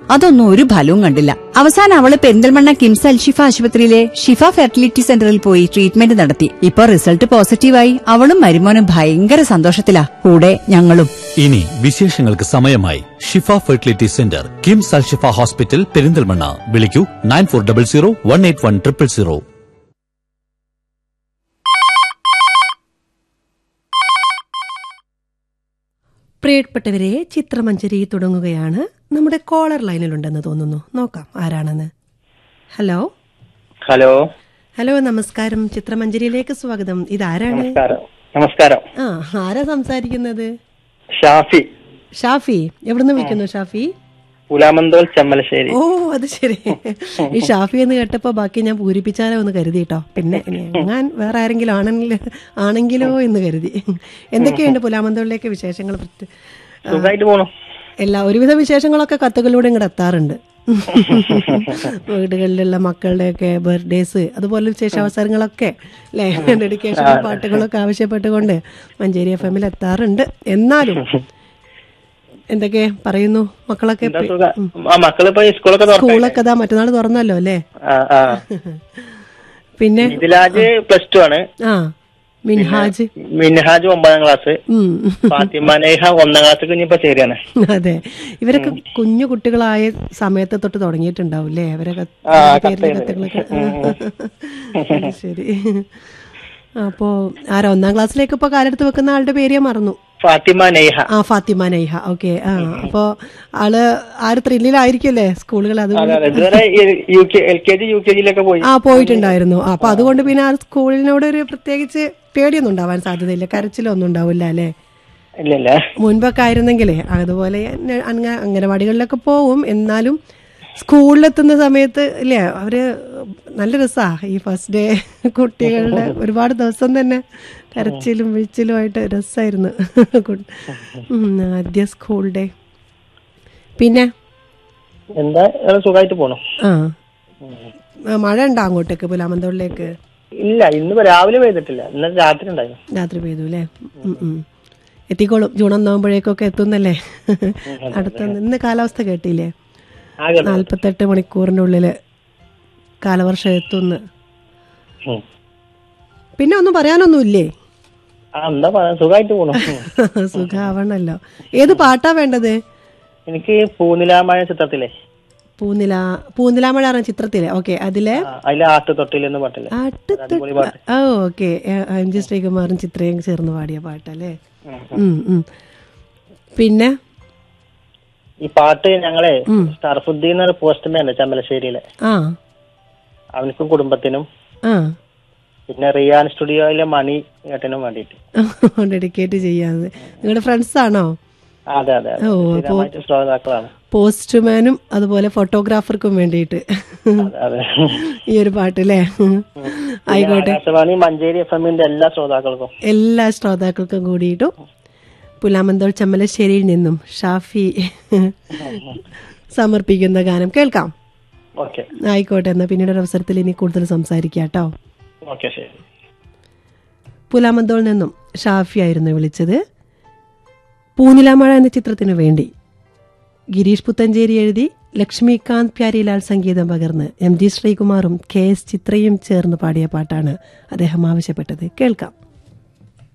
അതൊന്നും ഒരു ഫലവും കണ്ടില്ല. അവസാനം അവള് പെരിന്തൽമണ്ണ കിംസ് അൽഷിഫ ആശുപത്രിയിലെ ഷിഫ ഫെർട്ടിലിറ്റി സെന്ററിൽ പോയി ട്രീറ്റ്മെന്റ് നടത്തി. ഇപ്പൊ റിസൾട്ട് പോസിറ്റീവായി. അവളും മരുമോനും ഭയങ്കര സന്തോഷത്തിലാ, കൂടെ ഞങ്ങളും. ഇനി വിശേഷങ്ങൾക്ക് സമയമായി. ഷിഫ fertility centre, KIMS Alshifa hospital, Perinthalmanna. വിളിക്കൂ 9400 181 000. പ്രിയപ്പെട്ടവരെ, ചിത്രമഞ്ജരി തുടങ്ങുകയാണ്. നമ്മുടെ കോളർ ലൈനിലുണ്ടെന്ന് തോന്നുന്നു. നോക്കാം ആരാണെന്ന്. ഹലോ ഹലോ ഹലോ, നമസ്കാരം. ചിത്രമഞ്ജരിയിലേക്ക് സ്വാഗതം. ഇതാരാണ്? നമസ്കാരം. ആരാ സംസാരിക്കുന്നത്? ഷാഫി. ഷാഫി, എവിടുന്ന് വിളിക്കുന്നു ഷാഫി? പുലാമന്തോൾ, ചെമ്മലശ്ശേരി. ഓ, അത് ശരി. ഈ ഷാഫി എന്ന് കേട്ടപ്പോ ബാക്കി ഞാൻ പൂരിപ്പിച്ചാലോ എന്ന് കരുതി കേട്ടോ. പിന്നെ ഞാൻ വേറെ ആരെങ്കിലും ആണെങ്കിലോ എന്ന് കരുതി. എന്തൊക്കെയുണ്ട് പുലാമന്തോളിലേക്ക് വിശേഷങ്ങൾ? ഒരുവിധ വിശേഷങ്ങളൊക്കെ കത്തുകളിലൂടെ ഇങ്ങോട്ട് എത്താറുണ്ട്. വീടുകളിലുള്ള മക്കളുടെയൊക്കെ ബർത്ത്ഡേസ്, അതുപോലെ വിശേഷാവസരങ്ങളൊക്കെ അല്ലേ, ഡെഡിക്കേഷൻ പാട്ടുകളൊക്കെ ആവശ്യപ്പെട്ടുകൊണ്ട് മഞ്ചേരി FM എത്താറുണ്ട്. എന്നാലും എന്തൊക്കെ പറയുന്നു മക്കളൊക്കെ? സ്കൂളൊക്കെ ഇതാ മറ്റന്നാൾ തുറന്നല്ലോ അല്ലേ? പിന്നെ പ്ലസ് 2 ആണ്. മിൻഹാജ് 9ാം ക്ലാസ്. ഫാത്തിമ നൈഹ 1ാം ക്ലാസ് ഇനിയിപ്പോ ചേരാണ്. അതെ, ഇവരൊക്കെ കുഞ്ഞു കുട്ടികളായ സമയത്ത് തൊട്ട് തുടങ്ങിയിട്ടുണ്ടാവും അല്ലേ അവരൊക്കെ കത്തുകളൊക്കെ? ശരി. അപ്പോ ആരാ 1ാം ക്ലാസ്സിലേക്ക് ഇപ്പൊ കാലെടുത്ത് വെക്കുന്ന ആളുടെ പേര് മറന്നു. ഫാത്തിമ നൈഹ. ഫാത്തിമ നൈഹ. ഓക്കെ. അപ്പൊ ആള് ത്രില്ലിലായിരിക്കുമല്ലേ സ്കൂളുകൾ? പോയിട്ടുണ്ടായിരുന്നു. അപ്പൊ അതുകൊണ്ട് പിന്നെ ആ സ്കൂളിനോട് ഒരു പ്രത്യേകിച്ച് പേടിയൊന്നും ഉണ്ടാവാൻ സാധ്യതയില്ല, കരച്ചിലൊന്നും ഉണ്ടാവില്ല അല്ലേ? മുൻപൊക്കെ ആയിരുന്നെങ്കിലേ അതുപോലെ അംഗനവാടികളിലൊക്കെ പോവും. എന്നാലും സ്കൂളിലെത്തുന്ന സമയത്ത് ഇല്ലേ അവര് നല്ല രസാ. ഈ ഫസ്റ്റ് ഡേ കുട്ടികളുടെ ഒരുപാട് ദിവസം തന്നെ കരച്ചിലും വീഴ്ചിലുമായിട്ട് രസമായിരുന്നു ആദ്യ സ്കൂൾ ഡേ. പിന്നെ എന്താ സുഖമായിട്ട് പോണു. മഴ ഉണ്ടോ അങ്ങോട്ടേക്ക് പുലാമന്തോളിലേക്ക്? ഇല്ല, ഇന്ന് രാവിലെ പെയ്തിട്ടില്ല, ഇന്നലെ രാത്രി ഉണ്ടായിരുന്നു. രാത്രി പെയ്തു അല്ലേ? എത്തിക്കോളും. ജൂൺ 1 ആകുമ്പോഴേക്കൊക്കെ എത്തുന്നല്ലേ അടുത്ത. ഇന്ന് കാലാവസ്ഥ കേട്ടില്ലേ? 48 മണിക്കൂറിന്റെ ഉള്ളില് കാലവർഷം എത്തുന്നു. പിന്നെ ഒന്നും പറയാനൊന്നുമില്ലേ? സുഖമായിട്ട് പോണു. സുഖാവണല്ലോ. ഏത് പാട്ടാ വേണ്ടത്? എനിക്ക് പൂനിലാമഴ ചിത്രത്തിലെ പൂനിലാമഴ ചിത്രത്തിലെ. ഓക്കെ, അതിലെ ആട്ടുതൊട്ടിലെന്ന് പാട്ടില്ലേ? ഓക്കെ. MG ശ്രീകുമാറും ചിത്രയും ചേർന്ന് പാടിയ പാട്ടല്ലേ? പിന്നെ ഈ പാട്ട് ഞങ്ങളെ ഷറഫുദ്ദീൻ പോസ്റ്റ്മാൻ ചെമ്മലശ്ശേരിയിലെ, അവനക്കും കുടുംബത്തിനും പിന്നെ റിയാൻ സ്റ്റുഡിയോയിലെ മണി ഏട്ടനും വേണ്ടിട്ട് ഡെഡിക്കേറ്റ് ചെയ്യാതെ. നിങ്ങളുടെ ഫ്രണ്ട്സ് ആണോ? അതെ അതെ, ശ്രോതാക്കളാണ്. പോസ്റ്റ്മാനും അതുപോലെ ഫോട്ടോഗ്രാഫർക്കും വേണ്ടിയിട്ട് ഈ ഒരു പാട്ട് അല്ലേ? ആയിക്കോട്ടെ. മഞ്ചേരി FM എല്ലാ ശ്രോതാക്കൾക്കും കൂടിയിട്ടും പുലാമന്തോൾ ചെമ്മലശ്ശേരിയിൽ നിന്നും ഷാഫി സമർപ്പിക്കുന്ന ഗാനം കേൾക്കാം. ആയിക്കോട്ടെ, എന്നാ പിന്നീട് ഒരു അവസരത്തിൽ ഇനി കൂടുതൽ സംസാരിക്കാം കേട്ടോ. പുലാമന്തോൾ നിന്നും ഷാഫി ആയിരുന്നു വിളിച്ചത്. പൂനിലാമഴ എന്ന ചിത്രത്തിനു വേണ്ടി ഗിരീഷ് പുത്തഞ്ചേരി എഴുതി ലക്ഷ്മികാന്ത് പ്യാരിലാൽ സംഗീതം പകർന്ന് MG ശ്രീകുമാറും KS ചിത്രയും ചേർന്ന് പാടിയ പാട്ടാണ് അദ്ദേഹം ആവശ്യപ്പെട്ടത്. കേൾക്കാം.